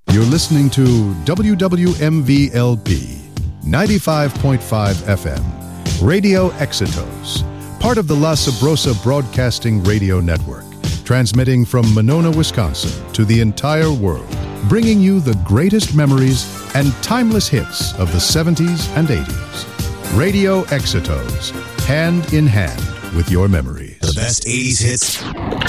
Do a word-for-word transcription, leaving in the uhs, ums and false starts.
You're listening to W W M V L P ninety-five point five F M, Radio Éxitos, part of the La Sabrosa Broadcasting Radio Network, transmitting from Monona, Wisconsin to the entire world, bringing you the greatest memories and timeless hits of the seventies and eighties. Radio Éxitos, hand in hand with your memories. The best eighties hits